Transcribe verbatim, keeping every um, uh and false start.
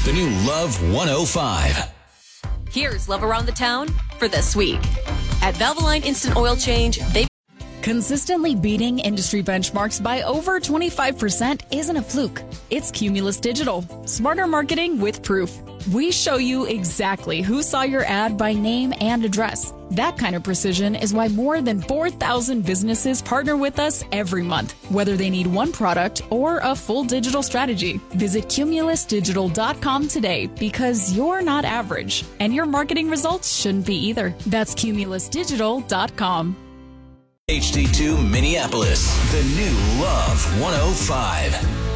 The new Love one oh five. Here's Love Around the Town for this week. At Valvoline Instant Oil Change, they consistently beating industry benchmarks by over twenty-five percent isn't a fluke. It's Cumulus Digital. Smarter marketing with proof. We show you exactly who saw your ad by name and address. That kind of precision is why more than four thousand businesses partner with us every month, whether they need one product or a full digital strategy. Visit cumulus digital dot com today because you're not average, and your marketing results shouldn't be either. That's cumulus digital dot com. H D two Minneapolis, the new Love one oh five.